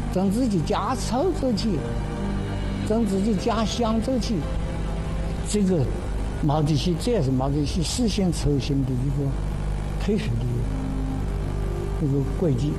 从自己家丑做起，从自己家乡做起，这个毛主席，这也是毛主席实现初心的一个推行的一个轨迹。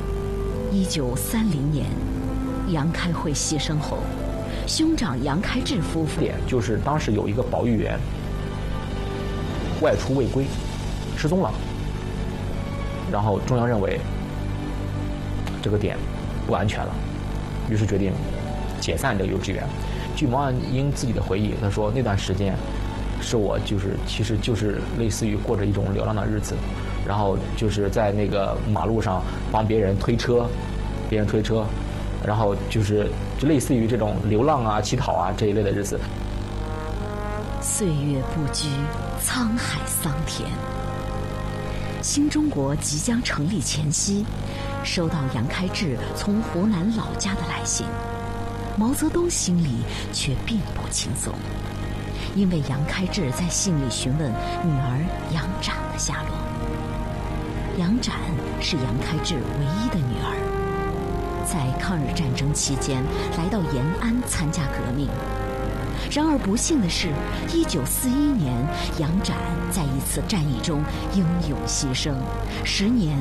1930年，杨开慧牺牲后，兄长杨开智夫妇就是当时有一个保育员外出未归，失踪了，然后中央认为这个点不安全了，于是决定解散这个幼稚园。据毛岸英自己的回忆，他说那段时间是我其实就是类似于过着一种流浪的日子，然后就是在那个马路上帮别人推车，然后就类似于这种流浪啊、乞讨啊这一类的日子。 岁月不居，沧海桑田。新中国即将成立前夕，收到杨开智从湖南老家的来信，毛泽东心里却并不轻松，因为杨开智在信里询问女儿杨展的下落。杨展是杨开智唯一的女儿，在抗日战争期间来到延安参加革命。然而不幸的是，1941年杨展在一次战役中英勇牺牲，时年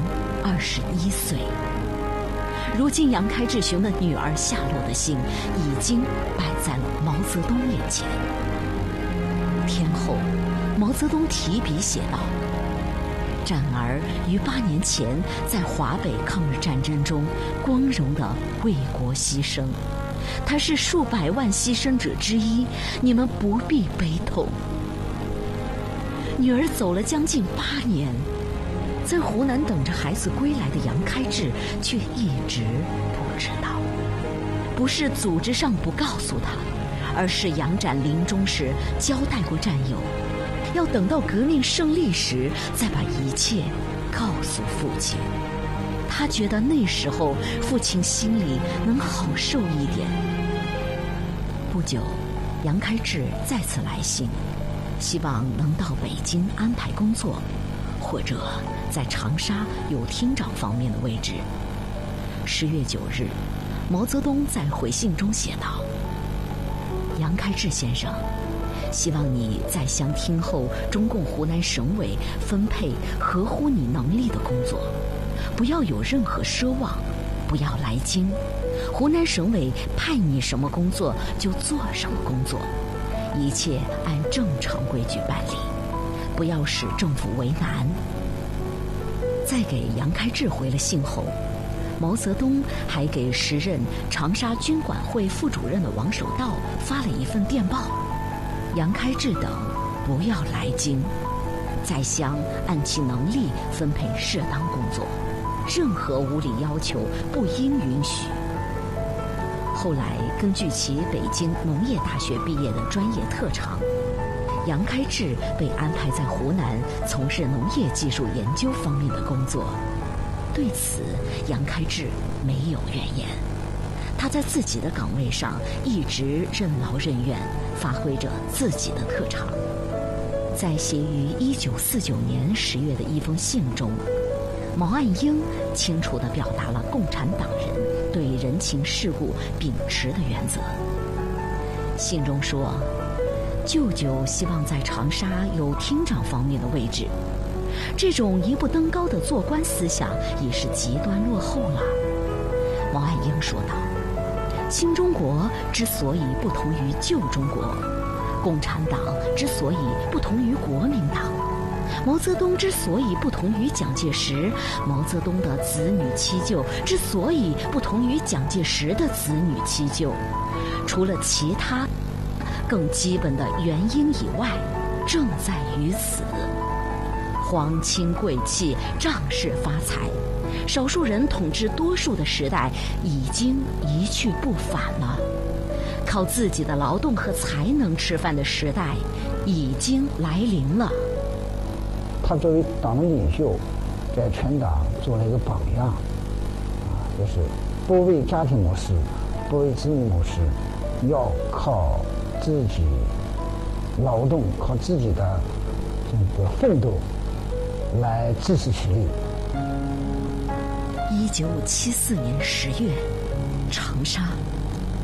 21岁。如今杨开智询问女儿下落的信已经摆在了毛泽东面前。天后，毛泽东提笔写道：展儿于8年前在华北抗日战争中光荣地为国牺牲，他是数百万牺牲者之一，你们不必悲痛。女儿走了将近8年，在湖南等着孩子归来的杨开智却一直不知道，不是组织上不告诉他，而是杨展临终时交代过战友，要等到革命胜利时再把一切告诉父亲。他觉得那时候父亲心里能好受一点。不久，杨开智再次来信，希望能到北京安排工作，或者在长沙有厅长方面的位置。10月9日，毛泽东在回信中写道：杨开智先生，希望你在向听候中共湖南省委分配合乎你能力的工作，不要有任何奢望，不要来京，湖南省委派你什么工作就做什么工作，一切按正常规矩办理，不要使政府为难。在给杨开智回了信后，毛泽东还给时任长沙军管会副主任的王守道发了一份电报：杨开智等不要来京，在乡按其能力分配适当工作，任何无理要求不应允许。后来根据其北京农业大学毕业的专业特长，杨开智被安排在湖南从事农业技术研究方面的工作。对此，杨开智没有怨言，他在自己的岗位上一直任劳任怨，发挥着自己的特长。在写于1949年10月的一封信中，毛岸英清楚地表达了共产党人对人情世故秉持的原则。信中说，舅舅希望在长沙有厅长方面的位置，这种一步登高的做官思想已是极端落后了。毛岸英说道：新中国之所以不同于旧中国，共产党之所以不同于国民党，毛泽东之所以不同于蒋介石，毛泽东的子女七舅之所以不同于蒋介石的子女七舅，除了其他更基本的原因以外，正在于此。皇亲贵戚、仗势发财，少数人统治多数的时代已经一去不返了。靠自己的劳动和才能吃饭的时代已经来临了。 他作为党的领袖，在全党做了一个榜样，就是不为家庭谋事，不为子女谋事，要靠自己劳动，靠自己的这个奋斗来自食其力。 1974年10月， 长沙。